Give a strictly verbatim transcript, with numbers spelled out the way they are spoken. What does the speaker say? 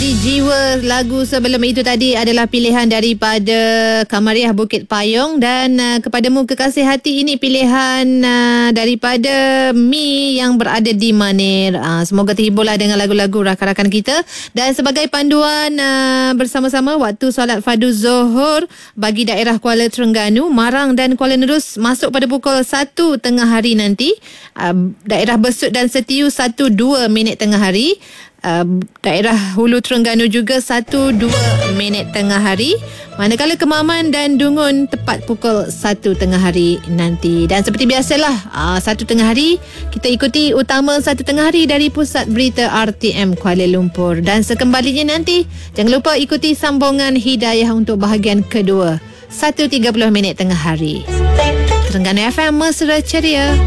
Bagi Jiwa, lagu sebelum itu tadi adalah pilihan daripada Kamariah Bukit Payong. Dan uh, kepadamu kekasih hati, ini pilihan uh, daripada Mi yang berada di Manir. uh, Semoga terhiburlah dengan lagu-lagu rakan-rakan kita. Dan sebagai panduan uh, bersama-sama waktu solat fardu Zuhur bagi daerah Kuala Terengganu, Marang dan Kuala Nerus masuk pada pukul satu tengah hari nanti. uh, Daerah Besut dan Setiu satu dua minit tengah hari. Uh, daerah Hulu Terengganu juga satu dua minit tengah hari. Manakala Kemaman dan Dungun tepat pukul satu tengah hari nanti. Dan seperti biasalah, uh, satu tengah hari kita ikuti utama satu tengah hari dari Pusat Berita R T M Kuala Lumpur. Dan sekembalinya nanti, jangan lupa ikuti sambungan Hidayah untuk bahagian kedua, satu tiga puluh minit tengah hari. Terengganu F M, mesra ceria.